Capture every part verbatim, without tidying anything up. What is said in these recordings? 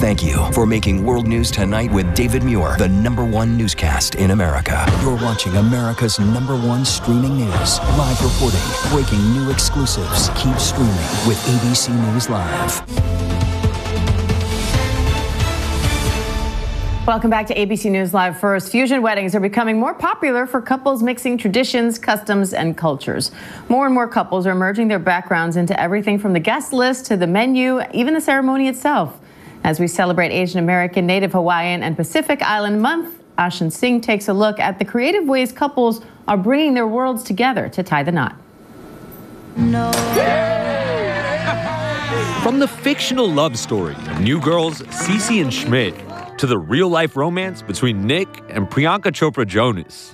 Thank you for making World News Tonight with David Muir the number one newscast in America. You're watching America's number one streaming news. Live reporting, breaking new exclusives. Keep streaming with A B C News Live. Welcome back to A B C News Live. First, fusion weddings are becoming more popular for couples mixing traditions, customs, and cultures. More and more couples are merging their backgrounds into everything from the guest list to the menu, even the ceremony itself. As we celebrate Asian American, Native Hawaiian, and Pacific Island Month, Ashin Singh takes a look at the creative ways couples are bringing their worlds together to tie the knot. No. From the fictional love story of New Girls Cece and Schmidt to the real-life romance between Nick and Priyanka Chopra Jonas,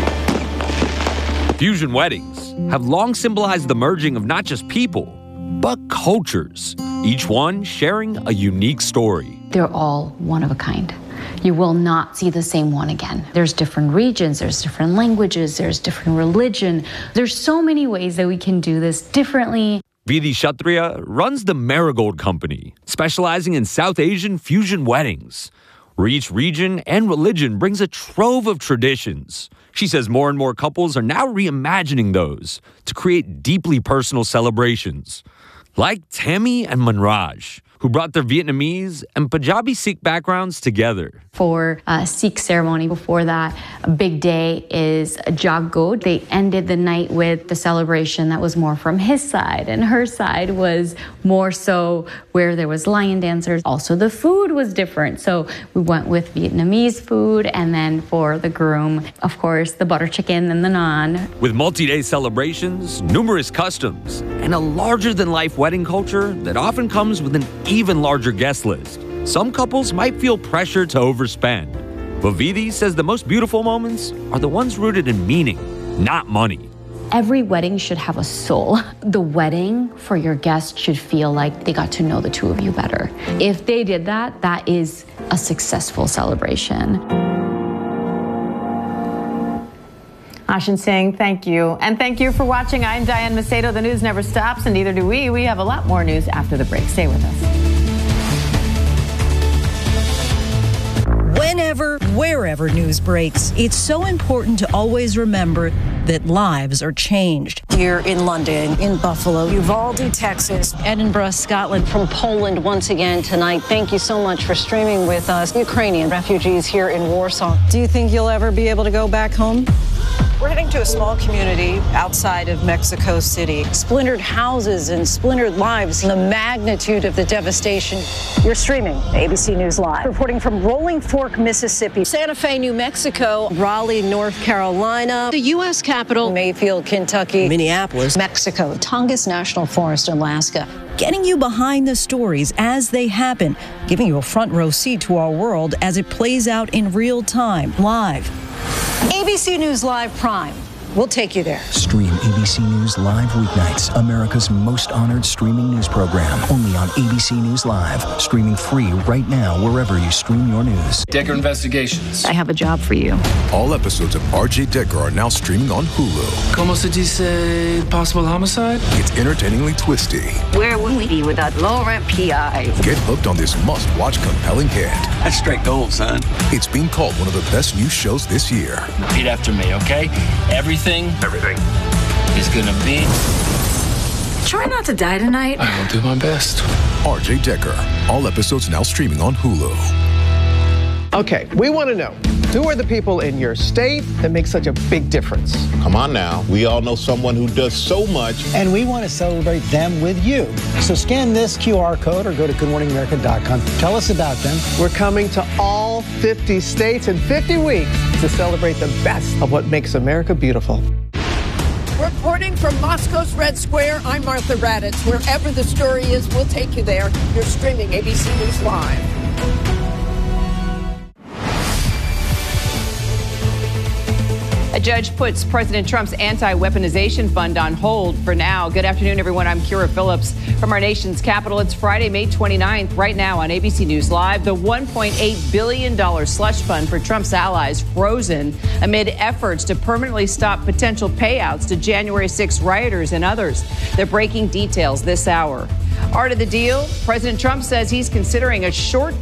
fusion weddings have long symbolized the merging of not just people, but cultures, each one sharing a unique story. They're all one of a kind. You will not see the same one again. There's different regions, there's different languages, there's different religion. There's so many ways that we can do this differently. Vidhi Kshatriya runs the Marigold Company, specializing in South Asian fusion weddings, where each region and religion brings a trove of traditions. She says more and more couples are now reimagining those to create deeply personal celebrations, like Tammy and Manraj, who brought their Vietnamese and Punjabi Sikh backgrounds together. For a Sikh ceremony before that, a big day is a Jagot. They ended the night with the celebration that was more from his side, and her side was more so where there was lion dancers. Also, the food was different. So we went with Vietnamese food, and then for the groom, of course, the butter chicken and the naan. With multi-day celebrations, numerous customs, and a larger-than-life wedding culture that often comes with an even larger guest list, some couples might feel pressure to overspend. But Vidhi says the most beautiful moments are the ones rooted in meaning, not money. Every wedding should have a soul. The wedding for your guests should feel like they got to know the two of you better. If they did that, that is a successful celebration. Ashin Singh, thank you. And thank you for watching. I'm Diane Macedo. The news never stops, and neither do we. We have a lot more news after the break. Stay with us. Whenever, wherever news breaks, it's so important to always remember that lives are changed. Here in London, in Buffalo, Uvalde, Texas, Edinburgh, Scotland, from Poland once again tonight. Thank you so much for streaming with us. Ukrainian refugees here in Warsaw. Do you think you'll ever be able to go back home? We're heading to a small community outside of Mexico City. Splintered houses and splintered lives. The magnitude of the devastation. You're streaming A B C News Live. Reporting from Rolling Fork, Mississippi. Santa Fe, New Mexico. Raleigh, North Carolina. The U S Capitol. Mayfield, Kentucky. Minneapolis. Mexico. Tongass National Forest, Alaska. Getting you behind the stories as they happen, giving you a front row seat to our world as it plays out in real time, live. A B C News Live Prime. We'll take you there. Stream A B C News Live weeknights, America's most honored streaming news program, only on A B C News Live. Streaming free right now wherever you stream your news. Decker Investigations. I have a job for you. All episodes of R J Decker are now streaming on Hulu. Como se dice possible homicide? It's entertainingly twisty. Where would we be without low-rent P I? Get hooked on this must-watch compelling hit. That's straight gold, son. It's being called one of the best new shows this year. Repeat after me, okay? Everything Everything is gonna be. Try not to die tonight. I will do my best. R J Decker. All episodes now streaming on Hulu. Okay, we want to know, who are the people in your state that make such a big difference? Come on now. We all know someone who does so much. And we want to celebrate them with you. So scan this Q R code or go to good morning america dot com. Tell us about them. We're coming to all fifty states in fifty weeks to celebrate the best of what makes America beautiful. Reporting from Moscow's Red Square, I'm Martha Raddatz. Wherever the story is, we'll take you there. You're streaming A B C News Live. A judge puts President Trump's anti-weaponization fund on hold for now. Good afternoon, everyone. I'm Kira Phillips from our nation's capital. It's Friday, May twenty-ninth. Right now on A B C News Live, the one point eight billion dollars slush fund for Trump's allies frozen amid efforts to permanently stop potential payouts to January sixth rioters and others. They're breaking details this hour. Art of the deal, President Trump says he's considering a short